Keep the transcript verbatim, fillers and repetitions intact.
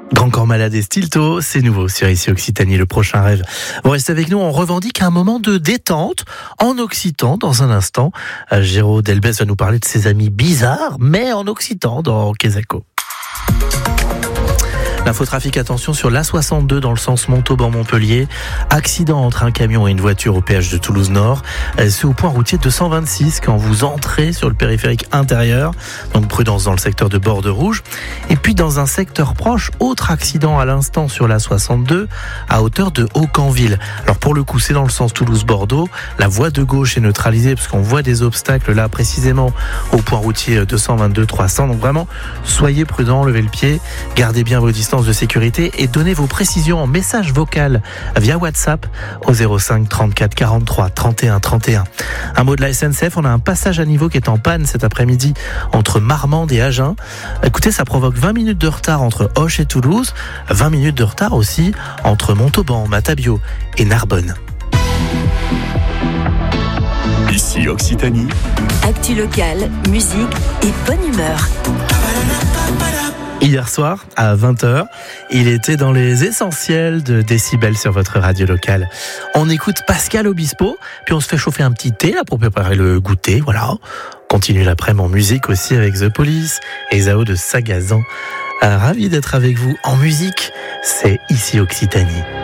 Grand Corps Malade et Stilto, c'est nouveau sur Ici Occitanie, le prochain rêve. Vous restez avec nous, on revendique un moment de détente en occitan dans un instant. Géraud Delbès va nous parler de ses amis bizarres, mais en occitan dans Quesaco. L'infotrafic, attention sur l'A soixante-deux dans le sens Montauban-Montpellier. Accident entre un camion et une voiture au péage de Toulouse-Nord. C'est au point routier deux cent vingt-six quand vous entrez sur le périphérique intérieur. Donc prudence dans le secteur de Bordeaux-Rouge. Et puis dans un secteur proche, autre accident à l'instant sur l'A soixante-deux à hauteur de Aucanville. Alors pour le coup, c'est dans le sens Toulouse-Bordeaux. La voie de gauche est neutralisée parce qu'on voit des obstacles là précisément au point routier deux cent vingt-deux trois cents. Donc vraiment, soyez prudents, levez le pied, gardez bien vos distances de sécurité et donnez vos précisions en message vocal via WhatsApp au zéro cinq trente-quatre quarante-trois trente et un trente et un. Un mot de la S N C F, on a un passage à niveau qui est en panne cet après-midi entre Marmande et Agen. Écoutez, ça provoque vingt minutes de retard entre Auch et Toulouse, vingt minutes de retard aussi entre Montauban, Matabio et Narbonne. Ici Occitanie. Actu locale, musique et bonne humeur. Hier soir, à vingt heures, il était dans les essentiels de Décibel sur votre radio locale. On écoute Pascal Obispo, puis on se fait chauffer un petit thé là pour préparer le goûter, voilà. Continue l'après-midi en musique aussi avec The Police et Zao de Sagazan. Euh, ravi d'être avec vous en musique, c'est Ici Occitanie.